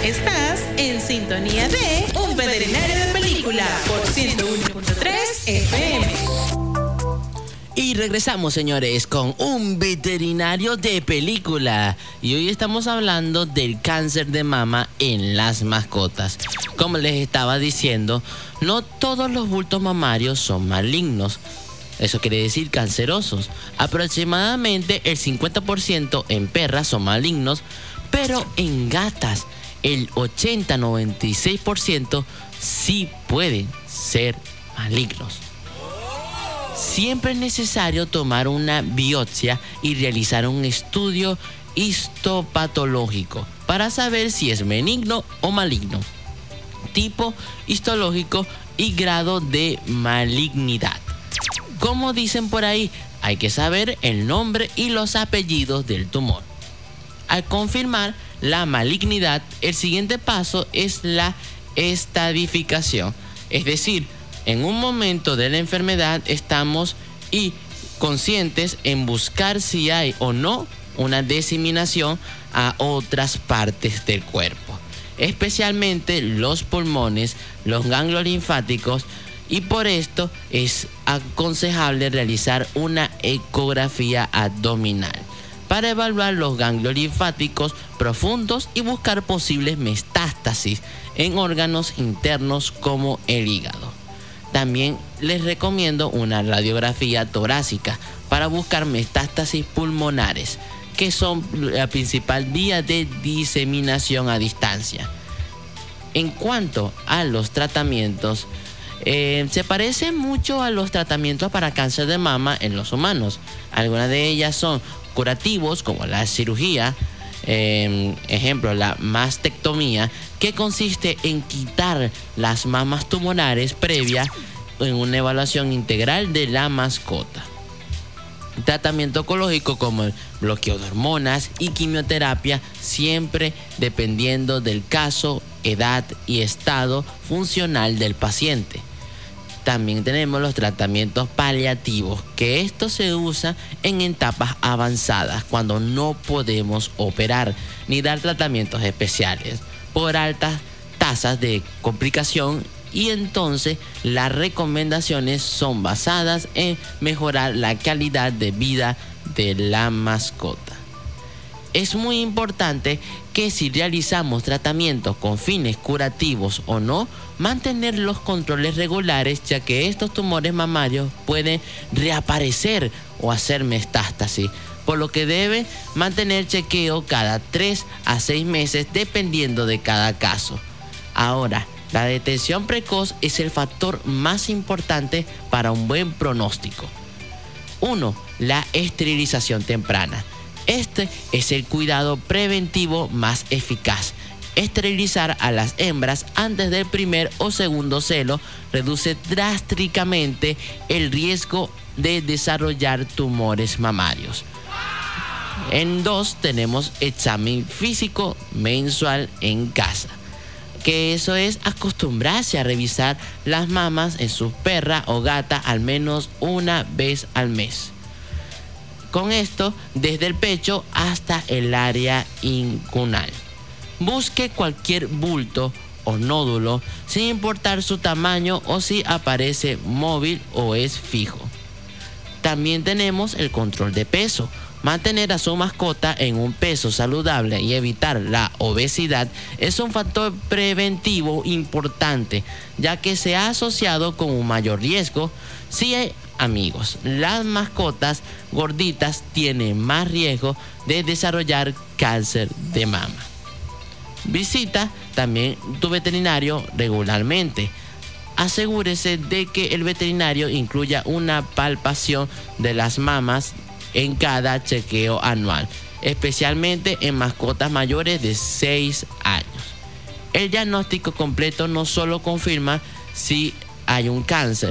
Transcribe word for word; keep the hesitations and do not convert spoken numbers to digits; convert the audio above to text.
Estás en sintonía de Un Veterinario de Película por ciento uno punto tres F M. Y regresamos, señores, con Un Veterinario de Película. Y hoy estamos hablando del cáncer de mama en las mascotas. Como les estaba diciendo, no todos los bultos mamarios son malignos. Eso quiere decir cancerosos. Aproximadamente el cincuenta por ciento en perras son malignos, pero en gatas el ochenta a noventa y seis por ciento sí pueden ser malignos. Siempre es necesario tomar una biopsia y realizar un estudio histopatológico para saber si es benigno o maligno, tipo histológico y grado de malignidad. Como dicen por ahí, hay que saber el nombre y los apellidos del tumor. Al confirmar la malignidad, el siguiente paso es la estadificación, es decir, en un momento de la enfermedad estamos y conscientes en buscar si hay o no una diseminación a otras partes del cuerpo, especialmente los pulmones, los ganglios linfáticos, y por esto es aconsejable realizar una ecografía abdominal para evaluar los ganglios linfáticos profundos y buscar posibles metástasis en órganos internos como el hígado. También les recomiendo una radiografía torácica para buscar metástasis pulmonares, que son la principal vía de diseminación a distancia. En cuanto a los tratamientos, eh, se parece mucho a los tratamientos para cáncer de mama en los humanos. Algunas de ellas son curativos, como la cirugía, eh, ejemplo, la mastectomía, que consiste en quitar las mamas tumorales previa en una evaluación integral de la mascota. Tratamiento oncológico como el bloqueo de hormonas y quimioterapia, siempre dependiendo del caso, edad y estado funcional del paciente. También tenemos los tratamientos paliativos, que esto se usa en etapas avanzadas cuando no podemos operar ni dar tratamientos especiales por altas tasas de complicación, y entonces las recomendaciones son basadas en mejorar la calidad de vida de la mascota. Es muy importante que si realizamos tratamientos con fines curativos o no, mantener los controles regulares, ya que estos tumores mamarios pueden reaparecer o hacer metástasis, por lo que debe mantener chequeo cada tres a seis meses dependiendo de cada caso. Ahora, la detección precoz es el factor más importante para un buen pronóstico. uno. La esterilización temprana. Este es el cuidado preventivo más eficaz. Esterilizar a las hembras antes del primer o segundo celo reduce drásticamente el riesgo de desarrollar tumores mamarios. En dos, tenemos examen físico mensual en casa, que eso es acostumbrarse a revisar las mamas en su perra o gata al menos una vez al mes. Con esto, desde el pecho hasta el área inguinal. Busque cualquier bulto o nódulo, sin importar su tamaño o si aparece móvil o es fijo. También tenemos el control de peso. Mantener a su mascota en un peso saludable y evitar la obesidad es un factor preventivo importante, ya que se ha asociado con un mayor riesgo. Si hay amigos, las mascotas gorditas tienen más riesgo de desarrollar cáncer de mama. Visita también tu veterinario regularmente. Asegúrese de que el veterinario incluya una palpación de las mamas en cada chequeo anual, especialmente en mascotas mayores de seis años. El diagnóstico completo no solo confirma si hay un cáncer,